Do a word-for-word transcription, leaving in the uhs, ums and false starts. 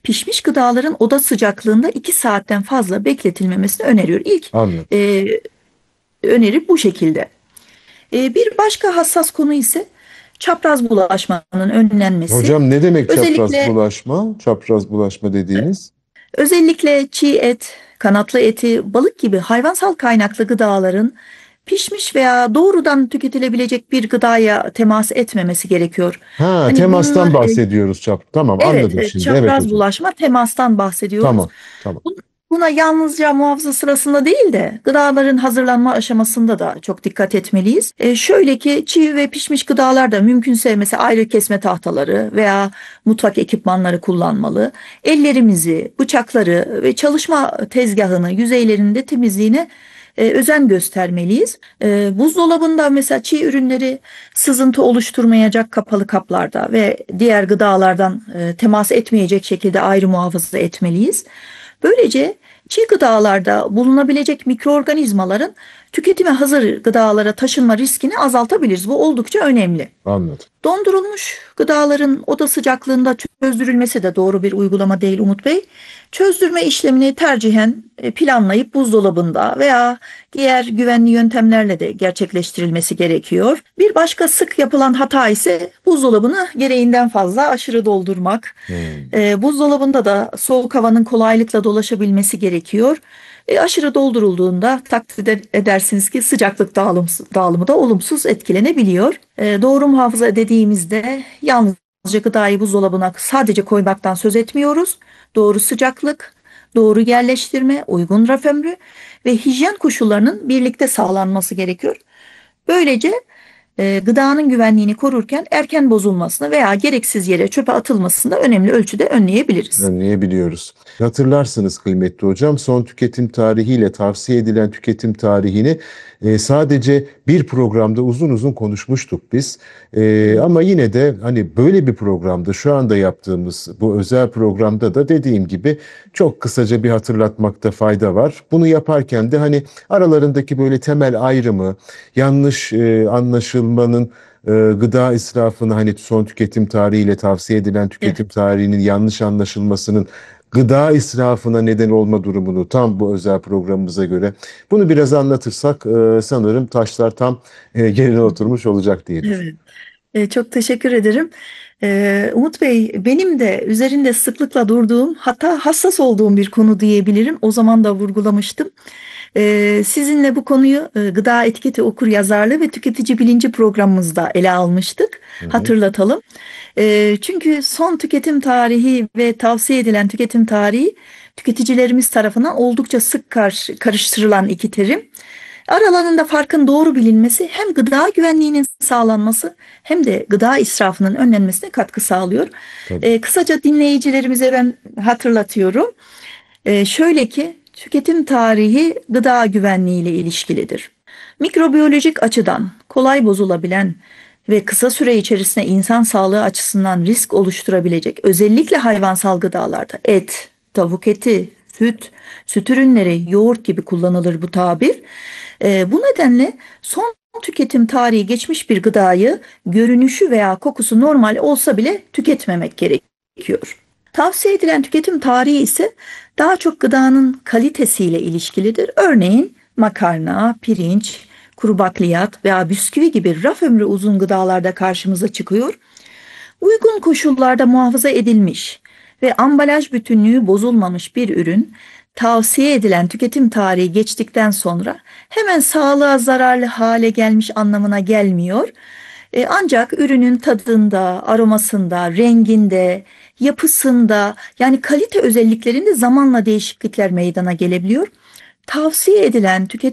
pişmiş gıdaların oda sıcaklığında iki saatten fazla bekletilmemesini öneriyor. İlk Anladım. e, öneri bu şekilde. E, bir başka hassas konu ise çapraz bulaşmanın önlenmesi. Hocam ne demek çapraz Özellikle bulaşma? Çapraz bulaşma dediğiniz? özellikle çiğ et, kanatlı eti, balık gibi hayvansal kaynaklı gıdaların pişmiş veya doğrudan tüketilebilecek bir gıdaya temas etmemesi gerekiyor. Ha, Hani bunlar temastan e, bahsediyoruz çap. Tamam, evet, anladım evet, şimdi. Evet çapraz hocam. bulaşma temastan bahsediyoruz. Tamam. Tamam. Bu- Buna yalnızca muhafaza sırasında değil de gıdaların hazırlanma aşamasında da çok dikkat etmeliyiz. E, şöyle ki çiğ ve pişmiş gıdalarda mümkünse mesela ayrı kesme tahtaları veya mutfak ekipmanları kullanmalı. Ellerimizi, bıçakları ve çalışma tezgahını, yüzeylerinde temizliğine e, özen göstermeliyiz. E, buzdolabında mesela çiğ ürünleri sızıntı oluşturmayacak kapalı kaplarda ve diğer gıdalardan e, temas etmeyecek şekilde ayrı muhafaza etmeliyiz. Böylece çiğ gıdalarda bulunabilecek mikroorganizmaların tüketime hazır gıdalara taşınma riskini azaltabiliriz. Bu oldukça önemli. Anladım. Dondurulmuş gıdaların oda sıcaklığında çözdürülmesi de doğru bir uygulama değil Umut Bey. Çözdürme işlemini tercihen e, planlayıp buzdolabında veya diğer güvenli yöntemlerle de gerçekleştirilmesi gerekiyor. Bir başka sık yapılan hata ise buzdolabını gereğinden fazla aşırı doldurmak. Hmm. E, buzdolabında da soğuk havanın kolaylıkla dolaşabilmesi gerekiyor. E, aşırı doldurulduğunda takdir edersiniz ki sıcaklık dağılım, dağılımı da olumsuz etkilenebiliyor. E, doğru muhafaza dediğimizde yalnızca gıdayı buzdolabına sadece koymaktan söz etmiyoruz. Doğru sıcaklık, doğru yerleştirme, uygun raf ömrü ve hijyen koşullarının birlikte sağlanması gerekiyor. Böylece e, gıdanın güvenliğini korurken erken bozulmasını veya gereksiz yere çöpe atılmasını da önemli ölçüde önleyebiliriz. Önleyebiliyoruz. Hatırlarsınız kıymetli hocam, son tüketim tarihiyle tavsiye edilen tüketim tarihini e, sadece bir programda uzun uzun konuşmuştuk biz. E, ama yine de hani böyle bir programda, şu anda yaptığımız bu özel programda da dediğim gibi çok kısaca bir hatırlatmakta fayda var. Bunu yaparken de hani aralarındaki böyle temel ayrımı, yanlış e, anlaşılmanın, e, gıda israfını, hani son tüketim tarihiyle tavsiye edilen tüketim Evet. tarihinin yanlış anlaşılmasının gıda israfına neden olma durumunu tam bu özel programımıza göre bunu biraz anlatırsak e, sanırım taşlar tam e, yerine oturmuş olacak diye düşünüyorum. Evet. E, çok teşekkür ederim. E, Umut Bey, benim de üzerinde sıklıkla durduğum, hatta hassas olduğum bir konu diyebilirim. O zaman da vurgulamıştım. E, sizinle bu konuyu e, gıda etiketi okur yazarlığı ve tüketici bilinci programımızda ele almıştık. Hı hı. Hatırlatalım. E, çünkü son tüketim tarihi ve tavsiye edilen tüketim tarihi tüketicilerimiz tarafından oldukça sık karşı, karıştırılan iki terim. Aralarında farkın doğru bilinmesi hem gıda güvenliğinin sağlanması hem de gıda israfının önlenmesine katkı sağlıyor. Tabii. Ee, kısaca dinleyicilerimize ben hatırlatıyorum. Ee, şöyle ki tüketim tarihi gıda güvenliği ile ilişkilidir. Mikrobiyolojik açıdan kolay bozulabilen ve kısa süre içerisinde insan sağlığı açısından risk oluşturabilecek özellikle hayvansal gıdalarda et, tavuk eti, süt, süt ürünleri, yoğurt gibi kullanılır bu tabir. Ee, bu nedenle son tüketim tarihi geçmiş bir gıdayı görünüşü veya kokusu normal olsa bile tüketmemek gerekiyor. Tavsiye edilen tüketim tarihi ise daha çok gıdanın kalitesiyle ilişkilidir. Örneğin makarna, pirinç, kuru bakliyat veya bisküvi gibi raf ömrü uzun gıdalarda karşımıza çıkıyor. Uygun koşullarda muhafaza edilmiş ve ambalaj bütünlüğü bozulmamış bir ürün tavsiye edilen tüketim tarihi geçtikten sonra hemen sağlığa zararlı hale gelmiş anlamına gelmiyor. E, ancak ürünün tadında, aromasında, renginde, yapısında yani kalite özelliklerinde zamanla değişiklikler meydana gelebiliyor. Tavsiye edilen tüketim